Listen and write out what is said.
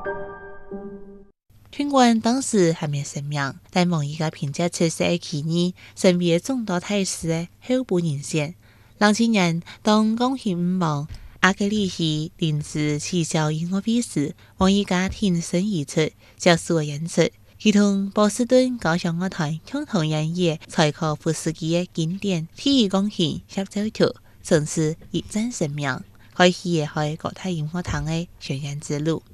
尽管当时还没成名，但网易个评价测试的期间，成为众多大师的候补人选。2000年，当光兴5榜阿格里希临时取消音乐会时，网易个挺身而出，结束了演出。佢同波士顿交响乐团共同演绎柴可夫斯基的經典第二鋼琴協奏曲，從此一戰成名，開啟了國泰音樂堂的巡演之路。